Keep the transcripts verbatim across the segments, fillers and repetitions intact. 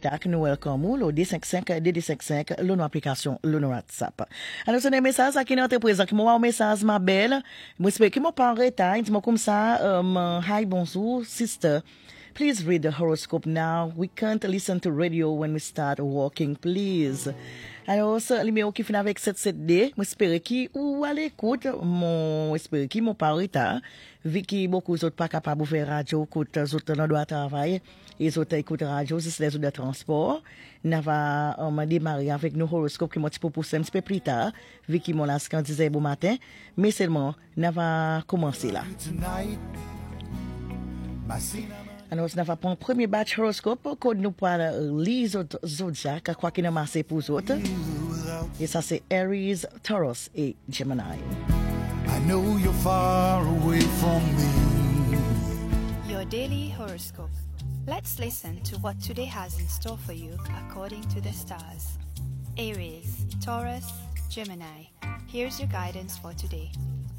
Tak, nous welcome ou le deux cinq cinq deux deux cinq cinq le nom application le nom WhatsApp. Alors c'est un message qui est présent qui m'a un message ma belle. Moi j'espère que mon pas en retard, dis-moi comme ça um, hi bonjour sister. Please read the horoscope now. We can't listen to radio when we start walking, please. Alors, ce numéro qui finit avec sept sept D, j'espère qu'il ou à l'écoute, mon, j'espère qu'il mon pas en retard, vu que beaucoup d'autres pas capables de faire radio, écoute, d'autres dans le travail, et les autres écoutent radio, c'est les autres de transport. Nous va, on m'a démarré avec nos horoscopes qui m'ont pour pousser un petit peu plus tard, vu que mon lascan disait bon matin, mais seulement, nous va commencer là. Alors, on va prendre le premier batch horoscope, qu'on nous parle les zodiacs, quoi qu'il en a assez pour les autres. Et ça, c'est Aries, Taurus et Gemini. I know you're far away from me. Your daily horoscope. Let's listen to what today has in store for you according to the stars. Aries, Taurus, Gemini. Here's your guidance for today.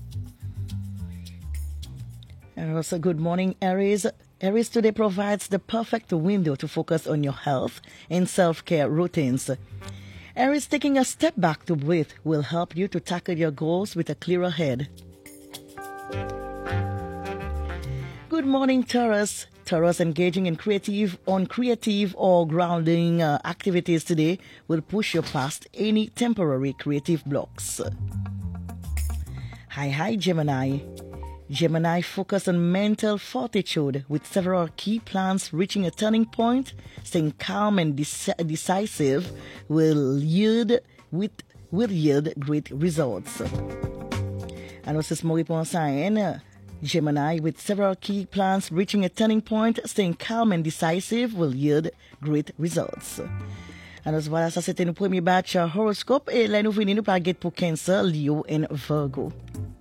And also, good morning, Aries. Aries today provides the perfect window to focus on your health and self-care routines. Aries, taking a step back to breathe will help you to tackle your goals with a clearer head. Good morning, Taurus. Taurus, engaging in creative, on creative or grounding uh, activities today will push you past any temporary creative blocks. Hi, hi, Gemini. Gemini, focus on mental fortitude with several key plans reaching a turning point. Staying calm and dec- decisive will yield with will yield great results. And also, Mori Ponsayen, Gemini, with several key plans reaching a turning point. Staying calm and decisive will yield great results. Alors voilà, ça c'était notre premier batch horoscope et là nous venons nous parler pour Cancer, Leo et Virgo.